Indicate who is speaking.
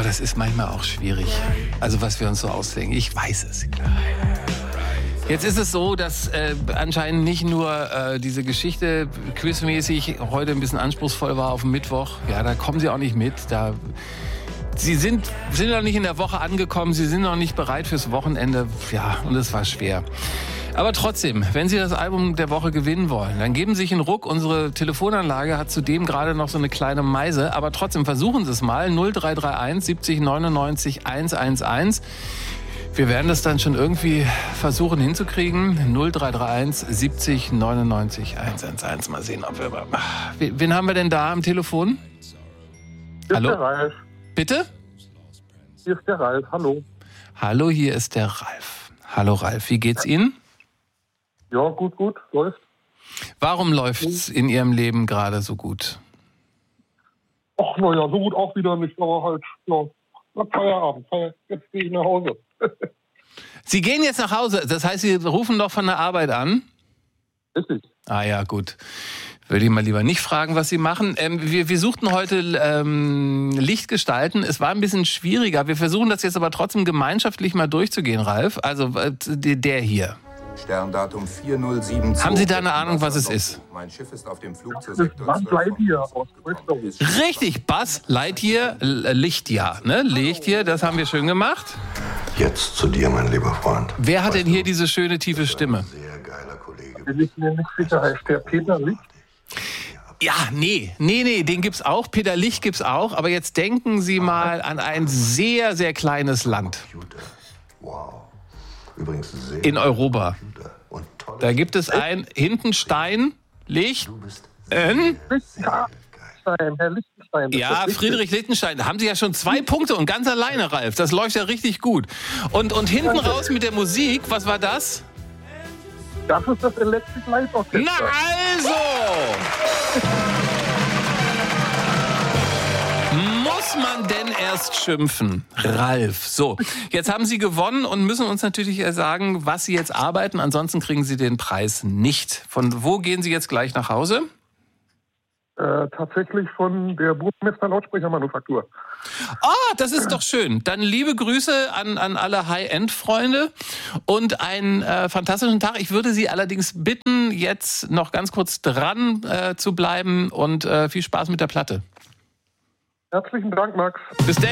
Speaker 1: das ist manchmal auch schwierig. Also was wir uns so auslegen. Ich weiß es, klar. Jetzt ist es so, dass anscheinend nicht nur diese Geschichte quizmäßig heute ein bisschen anspruchsvoll war auf dem Mittwoch. Ja, da kommen Sie auch nicht mit. Sie sind noch nicht in der Woche angekommen. Sie sind noch nicht bereit fürs Wochenende. Ja, und es war schwer. Aber trotzdem, wenn Sie das Album der Woche gewinnen wollen, dann geben Sie sich einen Ruck. Unsere Telefonanlage hat zudem gerade noch so eine kleine Meise. Aber trotzdem versuchen Sie es mal. 0331 70 99 111. Wir werden das dann schon irgendwie versuchen hinzukriegen. 0331 70 99 111. Mal sehen, ob wir... Wen haben wir denn da am Telefon?
Speaker 2: Hier
Speaker 1: Hallo?
Speaker 2: ist der Ralf.
Speaker 1: Bitte?
Speaker 2: Hier ist der Ralf, hallo.
Speaker 1: Hallo, hier ist der Ralf. Hallo Ralf, wie geht's Ihnen?
Speaker 2: Ja, gut, läuft.
Speaker 1: Warum läuft's in Ihrem Leben gerade so gut?
Speaker 2: Ach, naja, so gut auch wieder nicht, aber halt, ja, Feierabend. Jetzt gehe ich nach Hause.
Speaker 1: Sie gehen jetzt nach Hause, das heißt, Sie rufen doch von der Arbeit an?
Speaker 2: Richtig.
Speaker 1: Ah ja, gut. Würde ich mal lieber nicht fragen, was Sie machen. Wir suchten heute Lichtgestalten. Es war ein bisschen schwieriger. Wir versuchen das jetzt aber trotzdem gemeinschaftlich mal durchzugehen, Ralf. Also der hier.
Speaker 3: Sterndatum 4072.
Speaker 1: Haben Sie da eine Ahnung, was es ist?
Speaker 3: Mein Schiff ist auf dem Flug zur
Speaker 2: Das
Speaker 3: Sektor
Speaker 2: war
Speaker 3: 12
Speaker 2: Lightyear aus Toy Story.
Speaker 1: Richtig, Buzz Lightyear, Lichtjahr, ne? Lichtjahr, das haben wir schön gemacht.
Speaker 4: Jetzt zu dir, mein lieber Freund.
Speaker 1: Wer hat denn hier diese schöne, tiefe Stimme?
Speaker 4: Sehr geiler Kollege.
Speaker 2: Bin ich mir nicht sicher, heißt der Peter Licht?
Speaker 1: Ja, nee, den gibt's auch. Peter Licht gibt's auch. Aber jetzt denken Sie mal an ein sehr, sehr kleines Land
Speaker 4: Wow. Übrigens sehr
Speaker 1: in Europa.
Speaker 4: und toll.
Speaker 1: Da gibt es ein Hintenstein, Licht.
Speaker 2: Lichtenstein, Herr Lichtenstein. Das
Speaker 1: Ja,
Speaker 2: ist richtig.
Speaker 1: Friedrich Lichtenstein. Da haben Sie ja schon 2 Punkte und ganz alleine, Ralf. Das läuft ja richtig gut. Und hinten raus mit der Musik, was war das?
Speaker 2: Das ist das Electric Light Orchestra.
Speaker 1: Na also! Muss man denn erst schimpfen? Ralf. So, jetzt haben Sie gewonnen und müssen uns natürlich sagen, was Sie jetzt arbeiten. Ansonsten kriegen Sie den Preis nicht. Von wo gehen Sie jetzt gleich nach Hause?
Speaker 2: Tatsächlich von der Burmester Lautsprechermanufaktur.
Speaker 1: Ah, das ist doch schön. Dann liebe Grüße an alle High-End-Freunde und einen fantastischen Tag. Ich würde Sie allerdings bitten, jetzt noch ganz kurz dran zu bleiben und viel Spaß mit der Platte.
Speaker 2: Herzlichen Dank, Max.
Speaker 1: Bis dann.